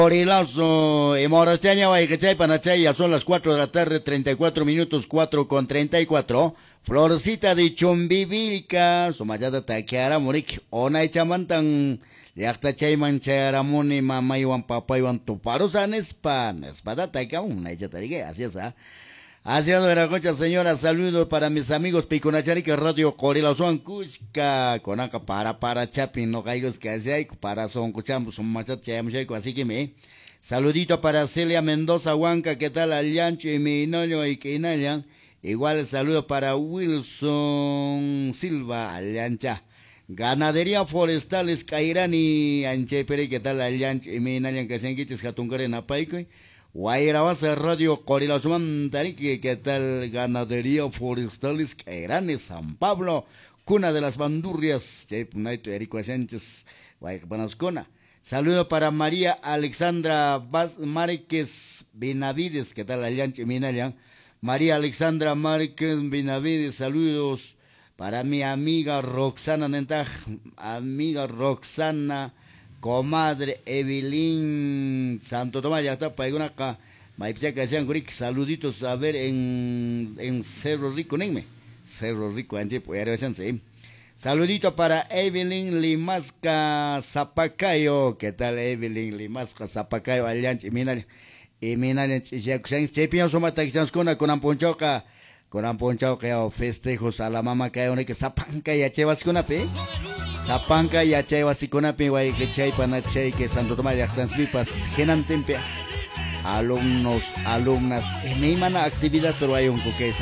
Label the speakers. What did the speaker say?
Speaker 1: Corilazo, y Morachaña, Guaycachay, Panachay, ya son las 4 de la tarde, 34 minutos, 4:34. Florcita de Chumbivilca, Somayada Taqueara, Morik, Ona y Chamantan, Yacta Chayman, Charamoni, Mamá Iwan, Papá Iwan, Tuparosan, Espada Taca, una yatarigue, así es, ¿ah? Haciendo de la concha, señora, saludos para mis amigos Piconacharica Radio Corilazo Ancushka, Conaca para Chapin, no caigas que hay, para son cuchambos, son machat, así que me. Saludito para Celia Mendoza Huanca, ¿qué tal? Aliancho y mi noño y que inayan. Igual saludo para Wilson Silva, Aliancha. Ganadería Forestales Cairani, Anche Pere, ¿qué tal? Aliancho y mi inayan que se enquiches Jatungare Napaico. Guairabasa Radio Corilazo Mantarique, ¿qué tal? Ganadería Forestales Cairani, San Pablo, cuna de las bandurrias, Naito Erico Sánchez, Guaycapanascona. Saludo para María Alexandra Márquez Benavides, ¿qué tal? Aliancho y mi inayan. María Alexandra Márquez Benavides, saludos para mi amiga Roxana Nentaj, amiga Roxana, comadre Evelyn Santo Tomás, ya está, para acá, Maipichaca, saluditos a ver en Cerro Rico, Nenme, Cerro Rico, saludito para Evelyn Limasca Zapacayo, ¿qué tal Evelyn Limasca Zapacayo, Alianchi, Minal? Y minalen chepion soma taxans con amponchoca o festejos a la mamá que hay que zapanca y achevas con ape zapanca y achevas y con ape guay que chay panachay que Santo Tomás ya están slipas genan tempe alumnos alumnas me imana actividad pero hay un coque